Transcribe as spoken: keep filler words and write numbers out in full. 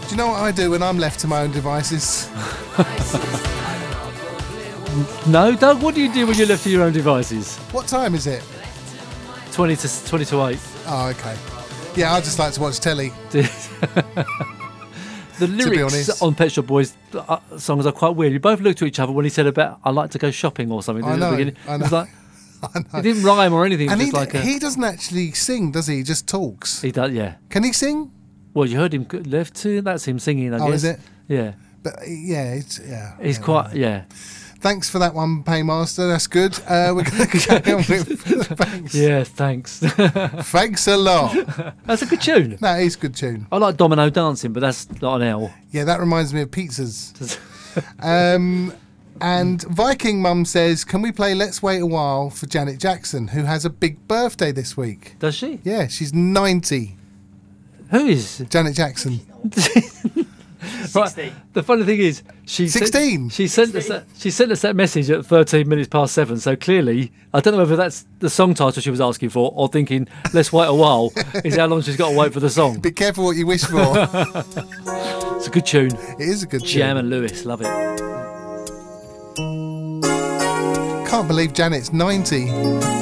Do you know what I do when I'm left to my own devices? No, Doug, what do you do when you're left to your own devices? What time is it? twenty to twenty to eight. Oh, okay. Yeah, I just like to watch telly. The lyrics on Pet Shop Boys uh, songs are quite weird. You both looked at each other when he said about "I like to go shopping" or something. I know. At the beginning. I know. It was like, I know. it didn't rhyme or anything. It And was he, just like a, he doesn't actually sing, does he? He just talks. he does, yeah. Can he sing? Well, you heard him left to. That's him singing. I Oh, guess. is it? Yeah. But yeah, it's, yeah. He's yeah, quite. Yeah. Thanks for that one, Paymaster. That's good. Uh, we're going to carry on with thanks. Yeah. Thanks. Thanks a lot. That's a good tune. That is a good tune. I like Domino Dancing, but that's not an L. Yeah, that reminds me of pizzas. um, and Viking Mum says, can we play Let's Wait a While for Janet Jackson, who has a big birthday this week? Does she? Yeah, she's ninety. Who is? Janet Jackson. Right. The funny thing is, she sixteen. Sent, she sent us that, she sent us that message at thirteen minutes past seven. So clearly, I don't know whether that's the song title she was asking for, or thinking "Let's wait a while" is how long she's got to wait for the song. Be careful what you wish for. It's a good tune. It is a good tune. Jam and Lewis, love it. Can't believe Janet's ninety.